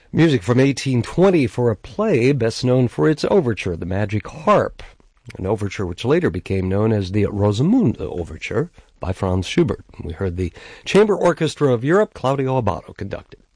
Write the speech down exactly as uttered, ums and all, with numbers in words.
Music from eighteen twenty for a play best known for its overture, The Magic Harp, an overture which later became known as the Rosamunde Overture by Franz Schubert. We heard the Chamber Orchestra of Europe, Claudio Abbado, conducted.